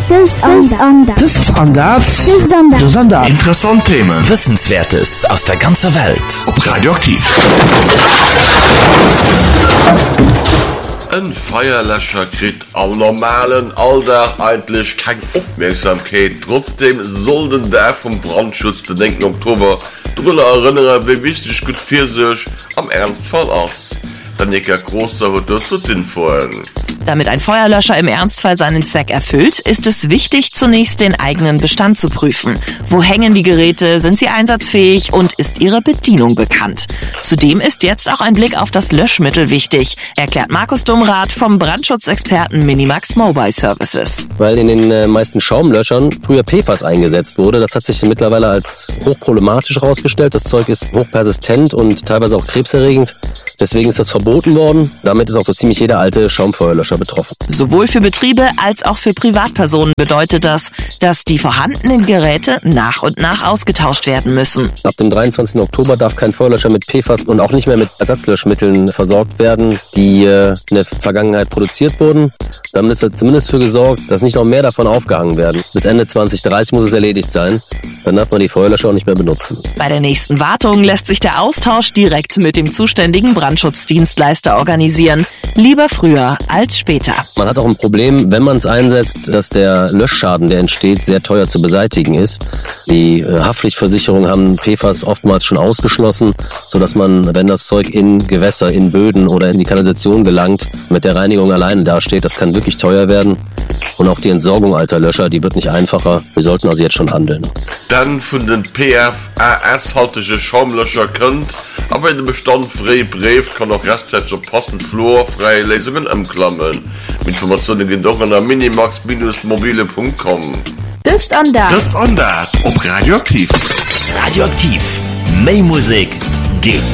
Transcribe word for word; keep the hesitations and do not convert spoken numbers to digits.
Interessant Themen. Wissenswertes aus der ganzen Welt. Ob Radioaktiv. Ein Feuerlöscher kriegt am normalen Alltag eigentlich keine Aufmerksamkeit. Trotzdem sollten der vom Brandschutz den denken Oktober daran erinnern, wie wichtig gut für sich am Ernstfall ist. Danica Großer wird dazu hinfolgen. Damit ein Feuerlöscher im Ernstfall seinen Zweck erfüllt, ist es wichtig, zunächst den eigenen Bestand zu prüfen. Wo hängen die Geräte, sind sie einsatzfähig und ist ihre Bedienung bekannt? Zudem ist jetzt auch ein Blick auf das Löschmittel wichtig, erklärt Markus Domrath vom Brandschutzexperten Minimax Mobile Services. Weil in den äh, meisten Schaumlöschern früher P F A S eingesetzt wurde, das hat sich mittlerweile als hochproblematisch herausgestellt. Das Zeug ist hochpersistent und teilweise auch krebserregend. Deswegen ist das verboten worden. Damit ist auch so ziemlich jeder alte Schaumfeuerlöscher betroffen. Sowohl für Betriebe als auch für Privatpersonen bedeutet das, dass die vorhandenen Geräte nach und nach ausgetauscht werden müssen. Ab dem dreiundzwanzigsten Oktober darf kein Feuerlöscher mit P F A S und auch nicht mehr mit Ersatzlöschmitteln versorgt werden, die äh, in der Vergangenheit produziert wurden. Damit ist zumindest für gesorgt, dass nicht noch mehr davon aufgehangen werden. Bis Ende zwanzig dreißig muss es erledigt sein. Dann darf man die Feuerlöscher auch nicht mehr benutzen. Bei der nächsten Wartung lässt sich der Austausch direkt mit dem zuständigen Brandschutzdienstleister organisieren. Lieber früher als später. Man hat auch ein Problem, wenn man es einsetzt, dass der Löschschaden, der entsteht, sehr teuer zu beseitigen ist. Die äh, Haftpflichtversicherungen haben P F A S oftmals schon ausgeschlossen, sodass man, wenn das Zeug in Gewässer, in Böden oder in die Kanalisation gelangt, mit der Reinigung alleine dasteht. Das kann wirklich teuer werden. Und auch die Entsorgung alter Löscher, die wird nicht einfacher. Wir sollten also jetzt schon handeln. Dann von den P F A S-haltige Schaumlöscher könnt, aber in dem Bestand frei Brief kann auch rechtzeitig passend florfreie Lesungen umklammern. Informationen gehen doch an der minimax mobile punkt com. Das ist an Das ist an der. Ob Radioaktiv. Radioaktiv. Mehr Musik geht.